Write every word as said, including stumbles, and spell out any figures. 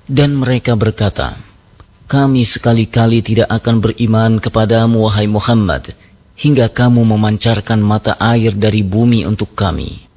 Dan mereka berkata, kami sekali-kali tidak akan beriman kepadamu wahai Muhammad, hingga kamu memancarkan mata air dari bumi untuk kami.